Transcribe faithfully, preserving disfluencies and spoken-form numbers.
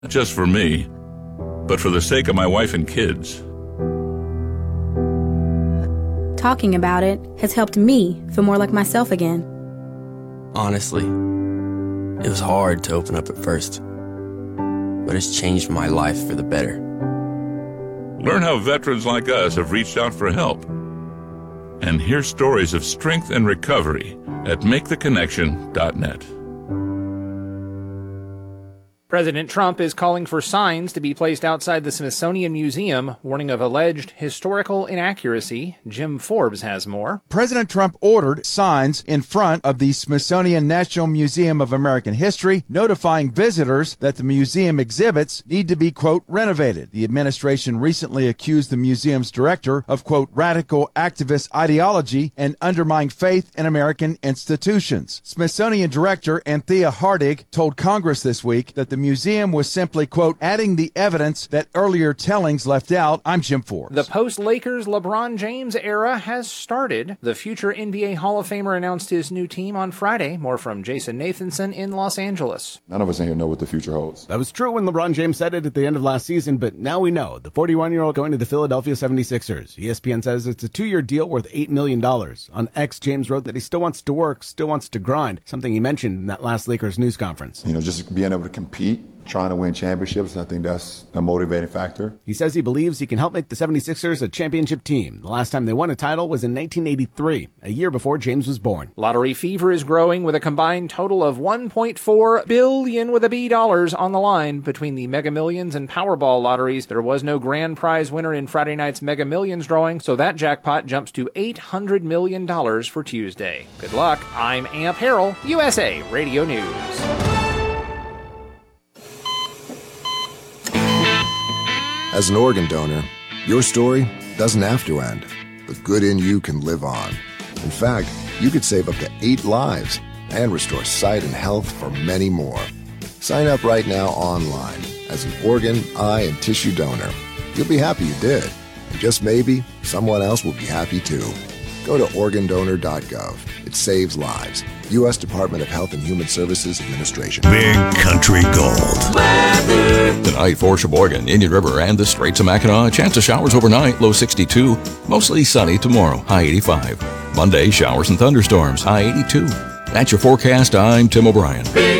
Not just for me, but for the sake of my wife and kids. Talking about it has helped me feel more like myself again. Honestly, it was hard to open up at first, but it's changed my life for the better. Learn how veterans like us have reached out for help. And hear stories of strength and recovery at make the connection dot net. President Trump is calling for signs to be placed outside the Smithsonian Museum, warning of alleged historical inaccuracy. Jim Forbes has more. President Trump ordered signs in front of the Smithsonian National Museum of American History, notifying visitors that the museum exhibits need to be, quote, renovated. The administration recently accused the museum's director of, quote, radical activist ideology and undermining faith in American institutions. Smithsonian Director Anthea Hardig told Congress this week that the museum was simply, quote, adding the evidence that earlier tellings left out. I'm Jim Forbes. The post-Lakers LeBron James era has started. The future N B A Hall of Famer announced his new team on Friday. More from Jason Nathanson in Los Angeles. None of us in here know what the future holds. That was true when LeBron James said it at the end of last season, but now we know. The forty-one-year-old going to the Philadelphia seventy-sixers. E S P N says it's a two-year deal worth eight million dollars. On X, James wrote that he still wants to work, still wants to grind, something he mentioned in that last Lakers news conference. You know, just being able to compete, trying to win championships, I think that's a motivating factor. He says he believes he can help make the seventy-sixers a championship team. The last time they won a title was in nineteen eighty-three, a year before James was born. Lottery fever is growing with a combined total of one point four billion with a B dollars on the line between the Mega Millions and Powerball lotteries. There was no grand prize winner in Friday night's Mega Millions drawing, so that jackpot jumps to eight hundred million dollars for Tuesday. Good luck. I'm Amp Harrell, U S A Radio News. As an organ donor, your story doesn't have to end. The good in you can live on. In fact, you could save up to eight lives and restore sight and health for many more. Sign up right now online as an organ, eye, and tissue donor. You'll be happy you did. And just maybe, someone else will be happy too. Go to organ donor dot gov. It saves lives. U S Department of Health and Human Services Administration. Big Country Gold. Weather. Tonight for Sheboygan, Indian River, and the Straits of Mackinac. Chance of showers overnight, low sixty-two. Mostly sunny tomorrow, high eighty-five. Monday, showers and thunderstorms, high eighty-two. That's your forecast. I'm Tim O'Brien. Big